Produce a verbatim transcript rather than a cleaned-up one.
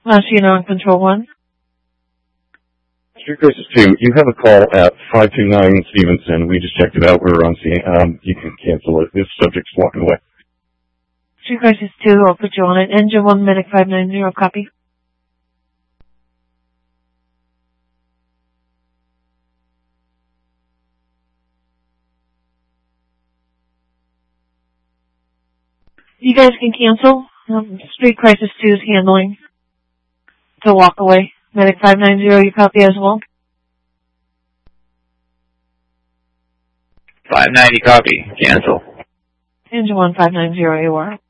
Machine on Control one. Street Crisis two, you have a call at five two nine Stevenson. We just checked it out. We're on scene. Um, you can cancel it. This subject's walking away. Street Crisis two, I'll put you on it. Engine one, Medic five nine zero, copy. You guys can cancel. Um, Street Crisis two is handling to walk away. Medic five nine zero, you copy as well? five ninety copy. Cancel. Engine one five nine zero, you are.